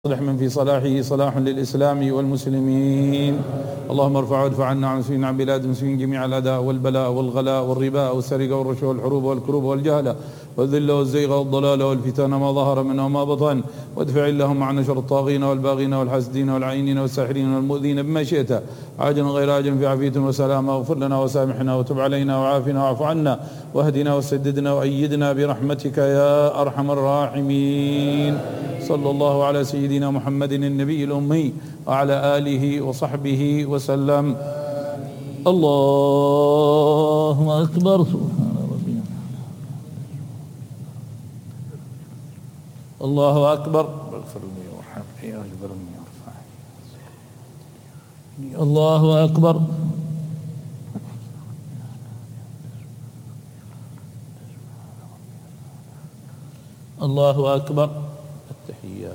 صلح من في صلاحه صلاح للإسلام والمسلمين. اللهم ارفع وادفع عنا عن مسلمين عن بلاد المسلمين جميع الأداء والبلاء والغلاء والربا والسرقة والرشوة والحروب والكروب والجهل والذل والزيغ والضلال والفتن ما ظهر منه وما بطن، وادفع اللهم عن شر الطاغين والباغين والحاسدين والعينين والساحرين والمؤذين بما شئت عاجلا غير آجل في عافية وسلامة. اغفر لنا وسامحنا وتب علينا وعافنا واعف عنا واهدنا وسددنا وأيدنا برحمتك يا أرحم الراحمين. صلى الله على سيدنا محمد النبي الأمي وعلى آله وصحبه وسلم. الله أكبر. سبحان ربي. الله أكبر. اغفر لي وارحمني واجبرني وارفعني. الله أكبر. الله أكبر. التحيات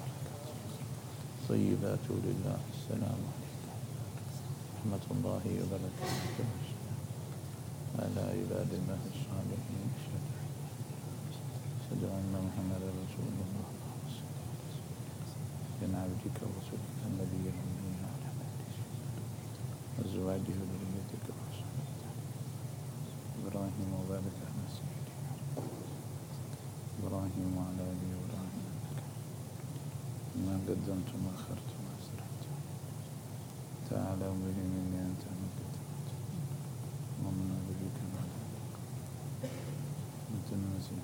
طيبات لله. السلام عليكم ورحمة الله وبركاته على عباد الله الصالحين. أشهد أن محمدا رسول الله بن عبدك ورسولك النبي الأمي وعلى آله وأزواجه وذريتك ورسولك إبراهيم وبارك على سيدنا إبراهيم وعلى آله إبراهيم ما قدمت ما أخرت ما أسرعت تعالى به مني أنت من قدمت ومن بك أنت المسيح.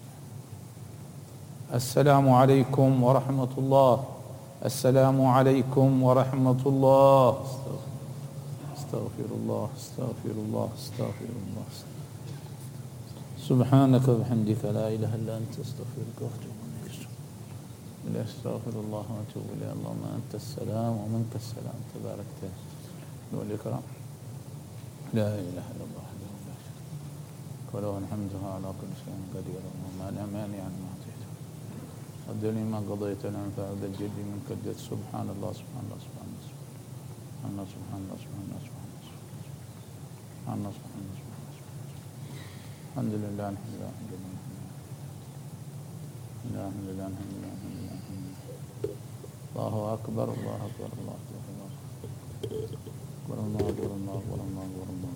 السلام عليكم ورحمة الله. السلام عليكم ورحمة الله. استغفر الله استغفر الله استغفر الله. سبحانك وبحمدك لا إله إلا أنت استغفرك وأتوب إليك. استغفر الله وأتوب إليه. اللهم أنت السلام ومنك السلام تبارك والإكرام. لا إله إلا الله وحده لا شريك له وله الحمد على كل شيء قدير. اللهم لا مانع لما أعطيت وادع لي ما قضيت لا ينفع ذا الجد منك الجد. سبحان الله سبحان الله سبحان الله سبحان الله سبحان الله سبحان الله سبحان الله سبحان الله سبحان الله. الحمد لله الحمد لله الحمد لله الحمد لله الحمد لله الحمد لله. الله أكبر الله أكبر الله أكبر الله أكبر الله أكبر الله أكبر الله أكبر الله.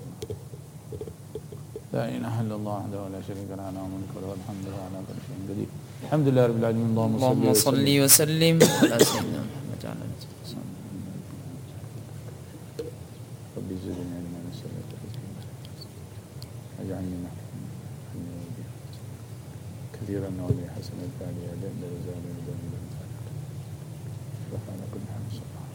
لا إله إلا الله وحده لا شريك له له الملك وله الحمد لله على كل شيء قدير. الحمد لله رب العالمين. اللهم صل وسلم على سيدنا محمد وعلى آله وصحبه. ربي زدني علما نسألك اجعلني كثيرا ولي حسنا فعلي أداء لا يزال يدعو سبحان كل حمد.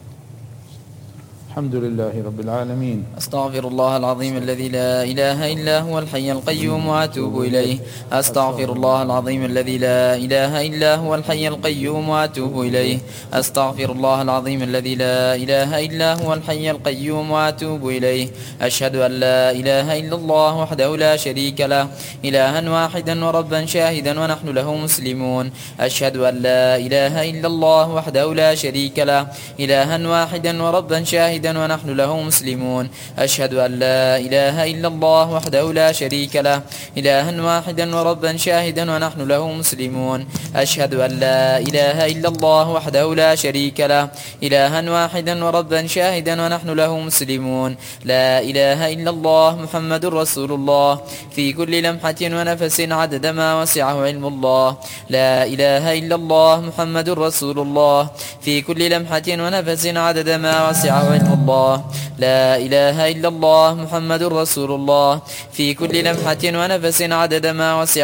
الحمد لله رب العالمين. أستغفر الله العظيم الذي لا إله إلا هو الحي القيوم وأتوب إليه. أستغفر الله العظيم الذي لا إله إلا هو الحي القيوم وأتوب إليه. أستغفر الله العظيم الذي لا إله إلا هو الحي القيوم وأتوب إليه. أشهد أن لا إله إلا الله وحده لا شريك له إلها واحدا وربا شاهدا ونحن له مسلمون. أشهد أن لا إله إلا الله وحده لا شريك له إلها واحدا وربا شاهدا ونحن له مسلمون. أشهد أن لا إله إلا الله وحده لا شريك له إلها واحدا وربا شاهدا ونحن له مسلمون. أشهد أن لا إله إلا الله وحده لا شريك له إلها واحدا وربا شاهدا ونحن له مسلمون. لا إله إلا الله محمد رسول الله في كل لمحة ونفس عدد ما وسعه علم الله. لا إله إلا الله محمد رسول الله في كل لمحة ونفس عدد ما وسعه علم الله. لا إله إلا الله محمد رسول الله في كل لمحة ونفس عدد ما وسع